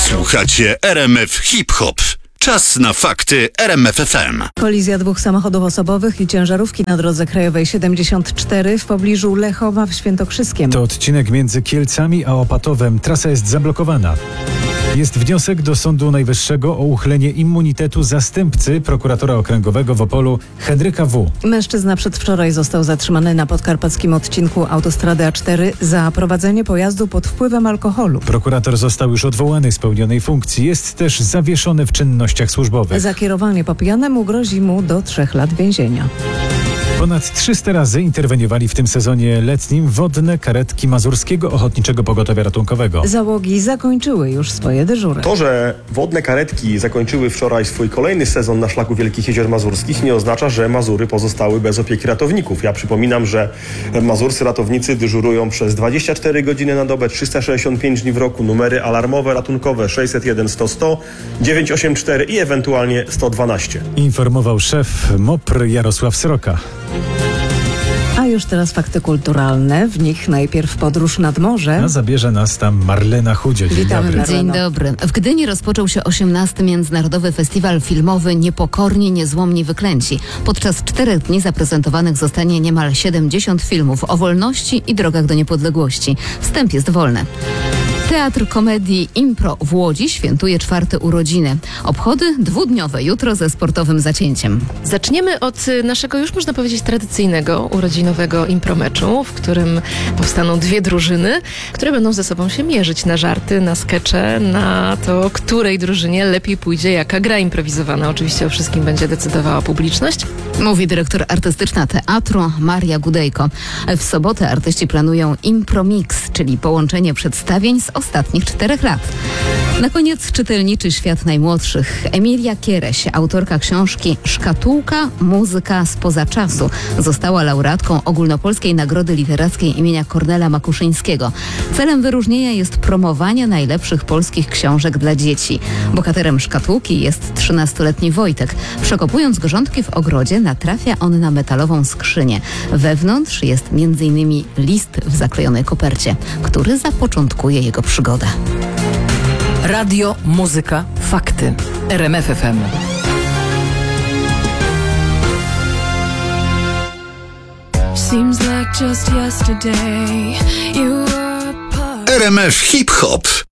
Słuchacie RMF Hip Hop. Czas na fakty RMF FM. Kolizja dwóch samochodów osobowych i ciężarówki na drodze krajowej 74 w pobliżu Lechowa w Świętokrzyskiem. To odcinek między Kielcami a Opatowem. Trasa jest zablokowana. Jest wniosek do Sądu Najwyższego o uchylenie immunitetu zastępcy prokuratora okręgowego w Opolu Henryka W. Mężczyzna przedwczoraj został zatrzymany na podkarpackim odcinku autostrady A4 za prowadzenie pojazdu pod wpływem alkoholu. Prokurator został już odwołany z pełnionej funkcji. Jest też zawieszony w czynnościach służbowych. Za kierowanie po pijanemu grozi mu do 3 lat więzienia. Ponad 300 razy interweniowali w tym sezonie letnim wodne karetki Mazurskiego Ochotniczego Pogotowia Ratunkowego. Załogi zakończyły już swoje dyżury. To, że wodne karetki zakończyły wczoraj swój kolejny sezon na szlaku Wielkich Jezior Mazurskich, nie oznacza, że Mazury pozostały bez opieki ratowników. Ja przypominam, że mazurscy ratownicy dyżurują przez 24 godziny na dobę, 365 dni w roku. Numery alarmowe, ratunkowe 601 100 100, 984 i ewentualnie 112. Informował szef MOPR Jarosław Sroka. A już teraz fakty kulturalne. W nich najpierw podróż nad morze. A zabierze nas tam Marlena Chudzie. Dzień Witamy, dobry. Marleno. Dzień dobry. W Gdyni rozpoczął się 18. Międzynarodowy Festiwal Filmowy Niepokorni, Niezłomni, Wyklęci. Podczas 4 dni zaprezentowanych zostanie niemal 70 filmów o wolności i drogach do niepodległości. Wstęp jest wolny. Teatr Komedii Impro w Łodzi świętuje 4. urodziny. Obchody dwudniowe jutro ze sportowym zacięciem. Zaczniemy od naszego już można powiedzieć tradycyjnego urodzinowego impromeczu, w którym powstaną 2 drużyny, które będą ze sobą się mierzyć na żarty, na skecze, na to, której drużynie lepiej pójdzie jaka gra improwizowana. Oczywiście o wszystkim będzie decydowała publiczność. Mówi dyrektor artystyczna teatru Maria Gudejko. W sobotę artyści planują Impromix, czyli połączenie przedstawień z ostatnich 4 lat. Na koniec czytelniczy świat najmłodszych. Emilia Kiereś, autorka książki Szkatułka, muzyka spoza czasu, została laureatką Ogólnopolskiej Nagrody Literackiej imienia Kornela Makuszyńskiego. Celem wyróżnienia jest promowanie najlepszych polskich książek dla dzieci. Bohaterem Szkatułki jest 13-letni Wojtek. Przekopując grządki w ogrodzie, natrafia on na metalową skrzynię. Wewnątrz jest m.in. list w zaklejonej kopercie, który zapoczątkuje jego przygodę. Radio, muzyka, fakty. RMF FM. RMF Hip Hop.